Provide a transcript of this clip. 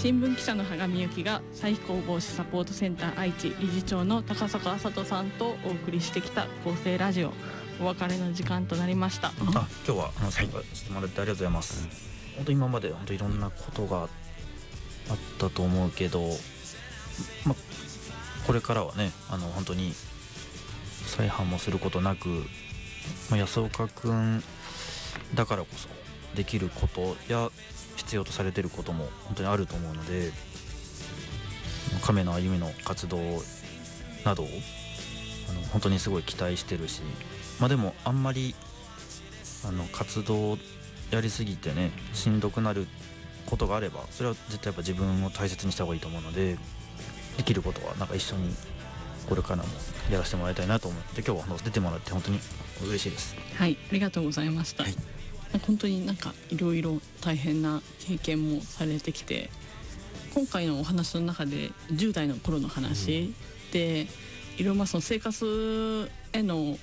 新聞記者の羽上由紀が再非行防止サポートセンター愛知理事長の高坂麻人さんとお送りしてきた厚生ラジオ、お別れの時間となりました。 今日は最後してもらってありがとうございます。本当今まで本当いろんなことがあったと思うけど、これからはね本当に再犯もすることなく、安岡くんだからこそできることや必要とされていることも本当にあると思うので、亀の歩みの活動などを本当にすごい期待してるし、でもあんまり活動やりすぎてねしんどくなることがあれば、それは絶対やっぱ自分を大切にした方がいいと思うので、できることは一緒にこれからもやらせてもらいたいなと思って、今日は出てもらって本当に嬉しいです。 はい、ありがとうございました。本当にいろいろ大変な経験もされてきて、今回のお話の中で10代の頃の話で、いろいろその生活への